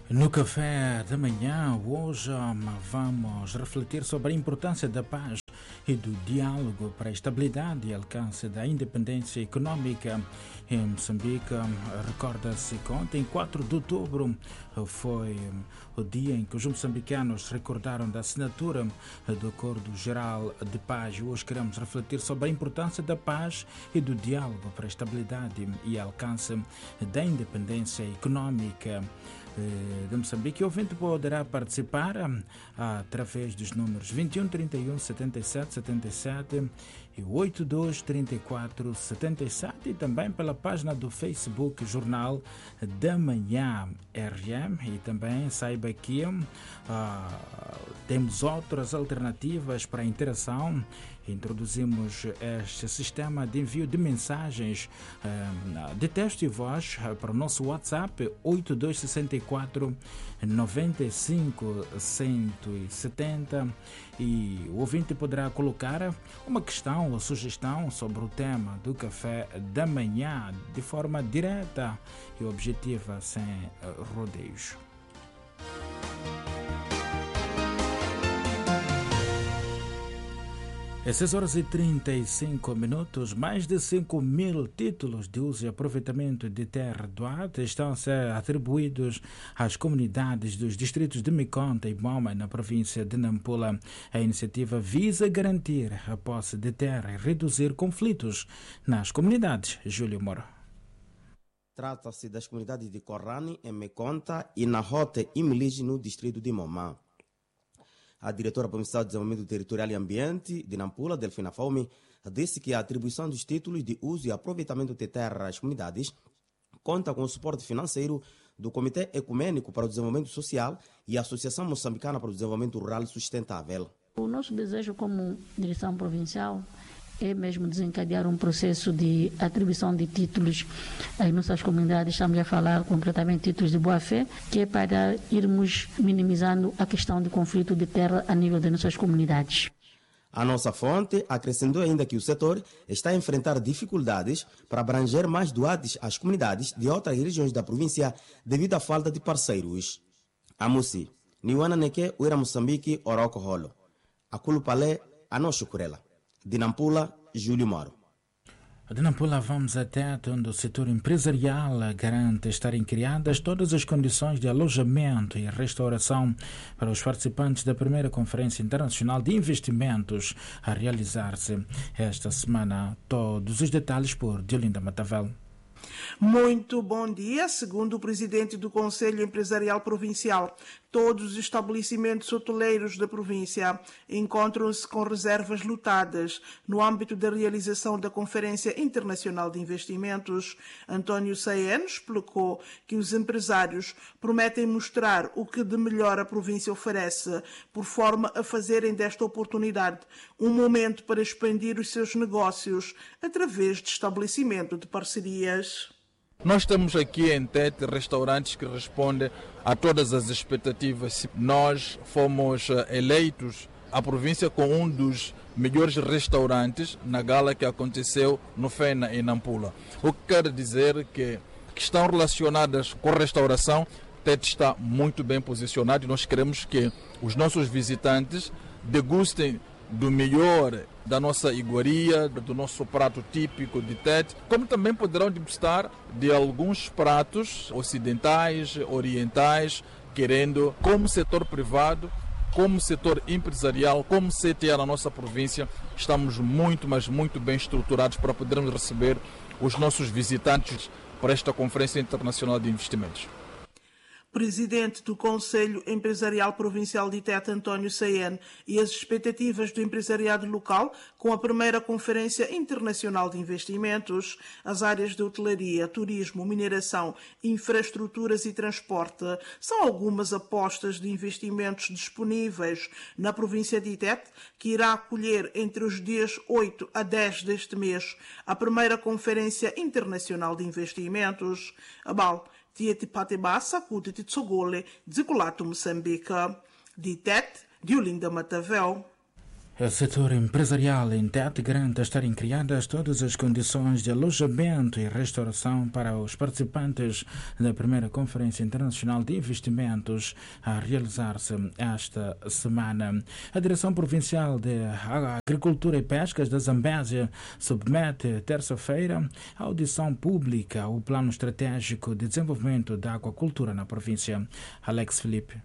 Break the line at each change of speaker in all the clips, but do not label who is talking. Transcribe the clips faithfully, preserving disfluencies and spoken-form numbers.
No café da manhã, hoje vamos refletir sobre a importância da paz e do diálogo para a estabilidade e alcance da independência econômica em Moçambique. Recorda-se que ontem, quatro de outubro, foi o dia em que os moçambicanos recordaram da assinatura do Acordo Geral de Paz. Hoje queremos refletir sobre a importância da paz e do diálogo para a estabilidade e alcance da independência econômica de Moçambique. O ouvinte poderá participar através dos números vinte e um, trinta e um, setenta e sete, setenta e sete e oitenta e dois, trinta e quatro, setenta e sete, e também pela página do Facebook Jornal da Manhã R M. E também saiba que uh, temos outras alternativas para a interação. Introduzimos este sistema de envio de mensagens uh, de texto e voz uh, para o nosso WhatsApp oito dois seis quatro, nove cinco, um sete zero, e o ouvinte poderá colocar uma questão ou sugestão sobre o tema do café da manhã de forma direta e objetiva, sem uh, rodeios. Às seis horas e trinta e cinco minutos, mais de cinco mil títulos de uso e aproveitamento de terra doada estão a ser atribuídos às comunidades dos distritos de Miconta e Moma, na província de Nampula. A iniciativa visa garantir a posse de terra e reduzir conflitos nas comunidades. Júlio Moro.
Trata-se das comunidades de Corrani, em Miconta, e Nahote e Milige, no distrito de Momá. A diretora provincial de Desenvolvimento Territorial e Ambiente de Nampula, Delfina Faume, disse que a atribuição dos títulos de uso e aproveitamento de terra às comunidades conta com o suporte financeiro do Comitê Ecumênico para o Desenvolvimento Social e a Associação Moçambicana para o Desenvolvimento Rural Sustentável.
O nosso desejo como direção provincial é mesmo desencadear um processo de atribuição de títulos às nossas comunidades. Estamos a falar concretamente de títulos de boa-fé, que é para irmos minimizando a questão de conflito de terra a nível das nossas comunidades.
A nossa fonte acrescentou ainda que o setor está a enfrentar dificuldades para abranger mais doados às comunidades de outras regiões da província devido à falta de parceiros. Amusi, Niwana Neke, Uira Moçambique, Oroco Rolo. Akulu Palé, Anosho Curela. De Nampula, Júlio Moro.
De Nampula vamos até onde o setor empresarial garante estarem criadas todas as condições de alojamento e restauração para os participantes da primeira Conferência Internacional de Investimentos a realizar-se esta semana. Todos os detalhes por Diolinda Matavel.
Muito bom dia. Segundo o presidente do Conselho Empresarial Provincial, todos os estabelecimentos hoteleiros da província encontram-se com reservas lotadas. No âmbito da realização da Conferência Internacional de Investimentos, António Saen explicou que os empresários prometem mostrar o que de melhor a província oferece, por forma a fazerem desta oportunidade um momento para expandir os seus negócios através de estabelecimento de parcerias.
Nós temos aqui em Tete restaurantes que respondem a todas as expectativas. Nós fomos eleitos a província com um dos melhores restaurantes na gala que aconteceu no FENA em Nampula. O que quer dizer que, que estão relacionadas com restauração, Tete está muito bem posicionado e nós queremos que os nossos visitantes degustem do melhor da nossa iguaria, do nosso prato típico de Tete, como também poderão degustar de alguns pratos ocidentais, orientais, querendo, como setor privado, como setor empresarial, como C T A na nossa província, estamos muito, mas muito bem estruturados para podermos receber os nossos visitantes para esta Conferência Internacional de Investimentos.
Presidente do Conselho Empresarial Provincial de Tete, António Saen, e as expectativas do empresariado local com a primeira Conferência Internacional de Investimentos, as áreas de hotelaria, turismo, mineração, infraestruturas e transporte são algumas apostas de investimentos disponíveis na província de Tete, que irá acolher entre os dias oito a dez deste mês a primeira Conferência Internacional de Investimentos. Abal, Tieti Patebassa, Kutiti Tsogole, Ziculato Moçambique. De Tete, Diolinda Matavel.
O setor empresarial em Tete garante estarem criadas todas as condições de alojamento e restauração para os participantes da primeira Conferência Internacional de Investimentos a realizar-se esta semana. A Direção Provincial de Agricultura e Pescas da Zambésia submete terça-feira à audição pública o Plano Estratégico de Desenvolvimento da Aquacultura na província. Alex Felipe.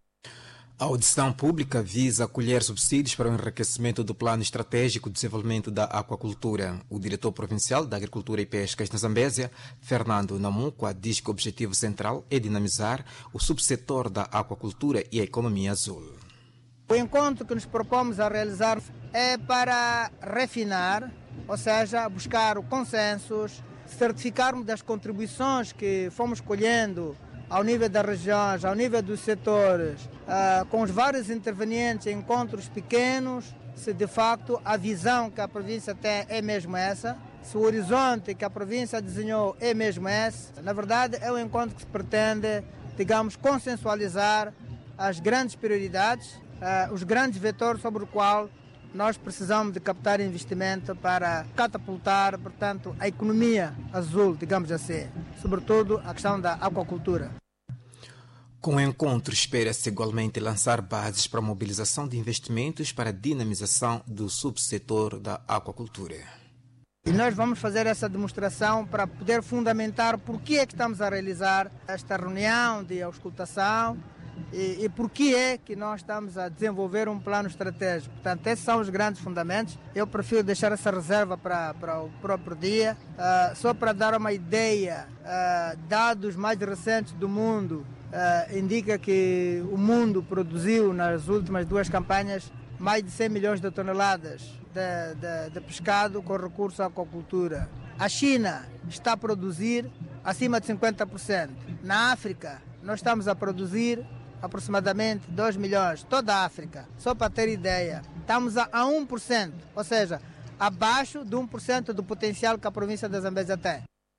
A audição pública visa acolher subsídios para o enriquecimento do Plano Estratégico de Desenvolvimento da Aquacultura. O diretor provincial da Agricultura e Pescas na Zambésia, Fernando Namuqua, diz que o objetivo central é dinamizar o subsetor da aquacultura e a economia azul.
O encontro que nos propomos a realizar é para refinar, ou seja, buscar o consensos, certificarmos das contribuições que fomos colhendo ao nível das regiões, ao nível dos setores, uh, com os vários intervenientes, encontros pequenos, se de facto a visão que a província tem é mesmo essa, se o horizonte que a província desenhou é mesmo esse. Na verdade, é um encontro que se pretende, digamos, consensualizar as grandes prioridades, uh, os grandes vetores sobre o qual nós precisamos de captar investimento para catapultar, portanto, a economia azul, digamos assim, sobretudo a questão da aquacultura.
Com o encontro, espera-se igualmente lançar bases para a mobilização de investimentos para a dinamização do subsetor da aquacultura.
E nós vamos fazer essa demonstração para poder fundamentar por que é que estamos a realizar esta reunião de auscultação, E, e por que é que nós estamos a desenvolver um plano estratégico. Portanto, esses são os grandes fundamentos. Eu prefiro deixar essa reserva para, para o próprio dia. Uh, só para dar uma ideia, uh, dados mais recentes do mundo uh, indica que o mundo produziu nas últimas duas campanhas mais de cem milhões de toneladas de, de, de pescado com recurso à aquacultura. A China está a produzir acima de cinquenta por cento. Na África, nós estamos a produzir aproximadamente dois milhões, toda a África. Só para ter ideia, estamos a, a um por cento, ou seja, abaixo de um por cento do potencial que a província da Zambésia tem.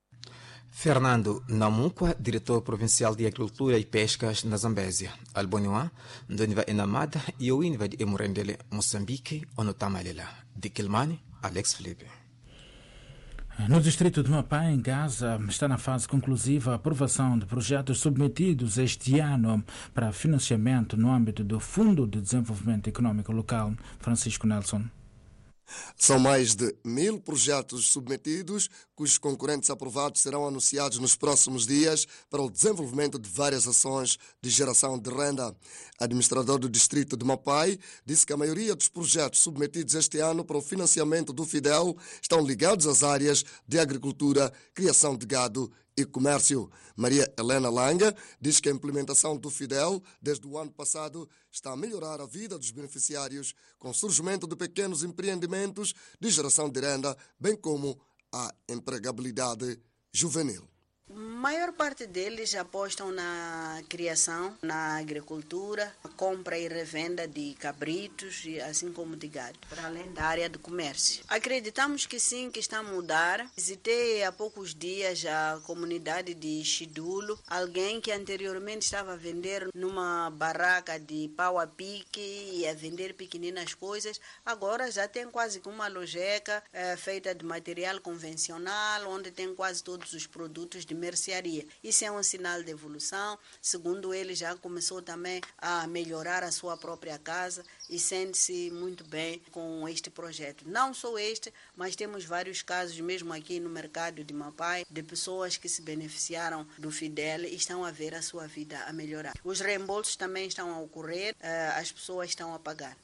Fernando Namuqua, diretor provincial de Agricultura e Pescas na Zambésia. Albonioa, Ndoniva Enamada e Oiniva de Emurendele, Moçambique, Onotamalela. De Quilmane, Alex Felipe.
No distrito de Mapá, em Gaza, está na fase conclusiva a aprovação de projetos submetidos este ano para financiamento no âmbito do Fundo de Desenvolvimento Econômico Local. Francisco Nelson.
São mais de mil projetos submetidos, cujos concorrentes aprovados serão anunciados nos próximos dias para o desenvolvimento de várias ações de geração de renda. O administrador do distrito de Mapai disse que a maioria dos projetos submetidos este ano para o financiamento do Fidel estão ligados às áreas de agricultura, criação de gado e comércio. Maria Helena Langa diz que a implementação do Fidel desde o ano passado está a melhorar a vida dos beneficiários com o surgimento de pequenos empreendimentos de geração de renda, bem como a empregabilidade juvenil.
A maior parte deles apostam na criação, na agricultura, compra e revenda de cabritos, assim como de gado, para além da área do comércio. Acreditamos que sim, que está a mudar. Visitei há poucos dias a comunidade de Chidulo, alguém que anteriormente estava a vender numa barraca de pau a pique e a vender pequeninas coisas, agora já tem quase que uma lojeca é, feita de material convencional, onde tem quase todos os produtos de mercearia. Isso é um sinal de evolução. Segundo ele, já começou também a melhorar a sua própria casa e sente-se muito bem com este projeto. Não só este, mas temos vários casos mesmo aqui no mercado de Mapai, de pessoas que se beneficiaram do Fidel e estão a ver a sua vida a melhorar. Os reembolsos também estão a ocorrer, as pessoas estão a pagar.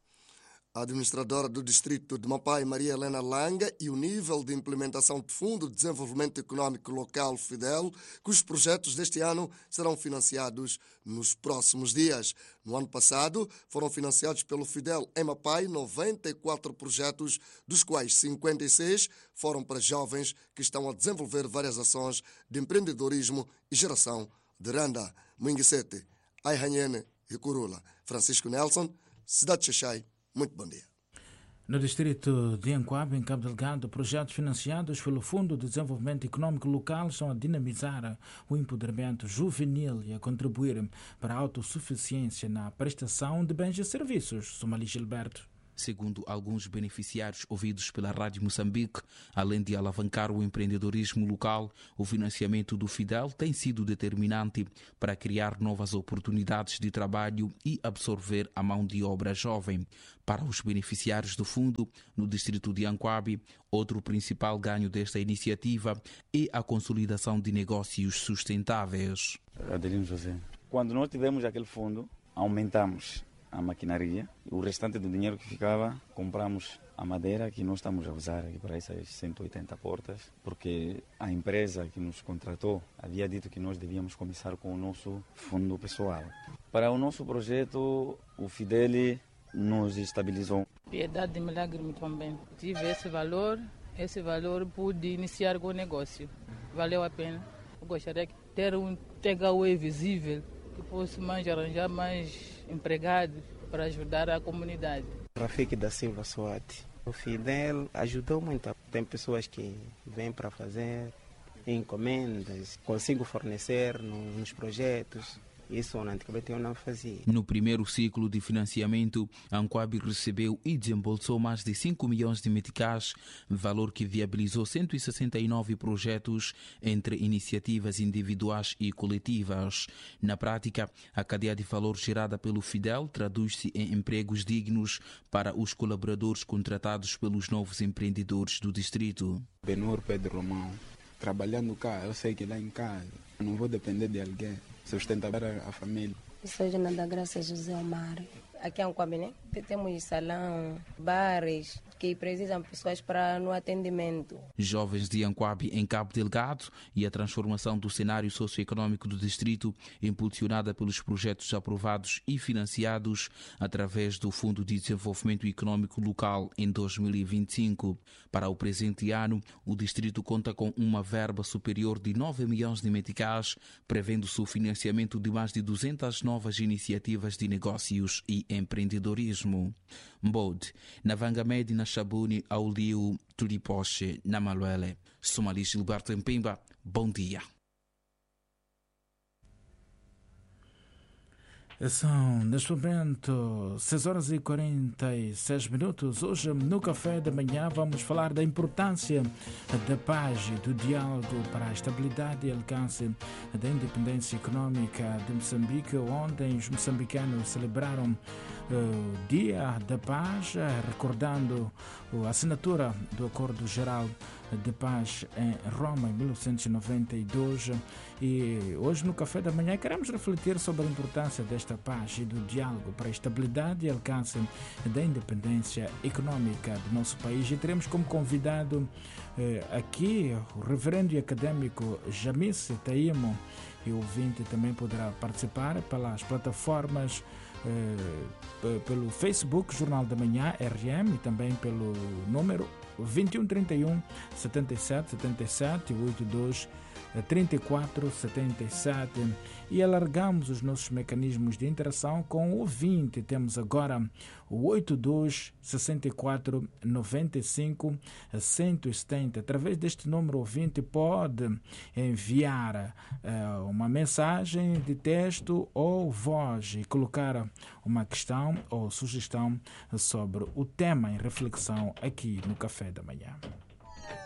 A administradora do distrito de Mapai, Maria Helena Langa, e o nível de implementação do Fundo de Desenvolvimento Econômico Local, Fidel, cujos projetos deste ano serão financiados nos próximos dias. No ano passado, foram financiados pelo Fidel em Mapai noventa e quatro projetos, dos quais cinquenta e seis foram para jovens que estão a desenvolver várias ações de empreendedorismo e geração de renda. Munguicete, Aihanhene e Curula. Francisco Nelson, Cidade de Xaxai. Muito bom dia.
No distrito de Ancoab, em Cabo Delgado, projetos financiados pelo Fundo de Desenvolvimento Econômico Local estão a dinamizar o empoderamento juvenil e a contribuir para a autossuficiência na prestação de bens e serviços. Somali Gilberto.
Segundo alguns beneficiários ouvidos pela Rádio Moçambique, além de alavancar o empreendedorismo local, o financiamento do Fidel tem sido determinante para criar novas oportunidades de trabalho e absorver a mão de obra jovem. Para os beneficiários do fundo, no distrito de Anquabe, outro principal ganho desta iniciativa é a consolidação de negócios sustentáveis.
Adelino José, quando nós tivemos aquele fundo, aumentamos a maquinaria, o restante do dinheiro que ficava, compramos a madeira que nós estamos a usar aqui para essas cento e oitenta portas, porque a empresa que nos contratou havia dito que nós devíamos começar com o nosso fundo pessoal. Para o nosso projeto, o Fidel nos estabilizou.
Piedade de Milagre também. Tive esse valor, esse valor pude iniciar com o negócio. Valeu a pena. Eu gostaria de ter um takeaway visível, que fosse mais arranjar mais empregados para ajudar a comunidade.
Rafik da Silva Soati. O Fidel ajudou muito. Tem pessoas que vêm para fazer encomendas, consigo fornecer nos projetos. Isso antigamente eu não fazia.
No primeiro ciclo de financiamento, a Anquabe recebeu e desembolsou mais de cinco milhões de meticais, valor que viabilizou cento e sessenta e nove projetos entre iniciativas individuais e coletivas. Na prática, a cadeia de valor gerada pelo Fidel traduz-se em empregos dignos para os colaboradores contratados pelos novos empreendedores do distrito.
Benur Pedro Romão, trabalhando cá, eu sei que lá em casa não vou depender de alguém. Sustentar a família.
Sou Dona da Graça José Omar. Aqui em Anquabe, né? Temos salão, bares que precisam de pessoas para no atendimento.
Jovens de Anquabe em Cabo Delgado e a transformação do cenário socioeconômico do distrito, impulsionada pelos projetos aprovados e financiados através do Fundo de Desenvolvimento Econômico Local em dois mil e vinte e cinco. Para o presente ano, o distrito conta com uma verba superior de nove milhões de meticais, prevendo-se o financiamento de mais de duzentas novas iniciativas de negócios e empreendedorismo. Mbode, na Vangamede, na Chabuni, Auliu, Turipoche, na Maluele. Somali Gilberto Mpimba, bom dia.
São, neste momento, seis horas e quarenta e seis minutos. Hoje, no Café da Manhã, vamos falar da importância da paz e do diálogo para a estabilidade e alcance da independência econômica de Moçambique. Ontem, os moçambicanos celebraram o Dia da Paz, recordando a assinatura do Acordo Geral de Paz em Roma em mil novecentos e noventa e dois. E hoje no Café da Manhã queremos refletir sobre a importância desta paz e do diálogo para a estabilidade e alcance da independência econômica do nosso país. E teremos como convidado eh, aqui o reverendo e académico Jamice Taimo, e o ouvinte também poderá participar pelas plataformas eh, pelo Facebook Jornal da Manhã R M e também pelo número vinte e um trinta e um setenta e sete setenta e sete oitenta e dois trinta e quatro setenta e sete. E alargamos os nossos mecanismos de interação com o ouvinte. Temos agora o oitenta e dois sessenta e quatro noventa e cinco cento e setenta. Através deste número, o ouvinte pode enviar uh, uma mensagem de texto ou voz e colocar uma questão ou sugestão sobre o tema em reflexão aqui no Café da Manhã.